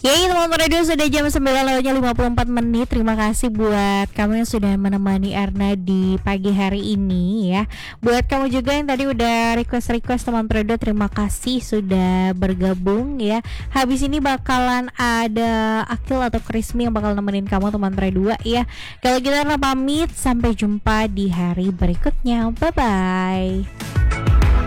Teman radio sudah jam 9:54. Terima kasih buat kamu yang sudah menemani Erna di pagi hari ini ya. Buat kamu juga yang tadi udah request teman radio, terima kasih sudah bergabung ya. Habis ini bakalan ada Akil atau Krismi yang bakal nemenin kamu teman radio ya. Kalau kita Erna pamit, sampai jumpa di hari berikutnya. Bye bye.